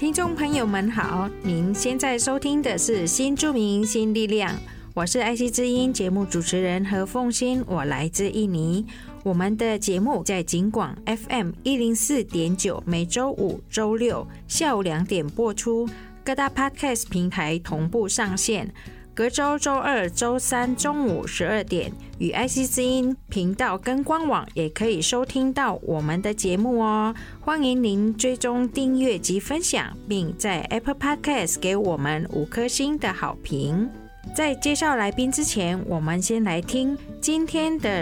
听众朋友们好，您现在收听的是新住民新力量，我是爱惜之音节目主持人何凤欣，我来自印尼。我们的节目在警广 FM 104.9，每周五、周六下午2点播出，各大 Podcast 平台同步上线。隔周周二、周三中午12点，与爱惜之音频道跟官网也可以收听到我们的节目哦。欢迎您追踪、订阅及分享，并在 Apple Podcast 给我们5颗星的好评。在介绍来宾之前，我们先来听今天的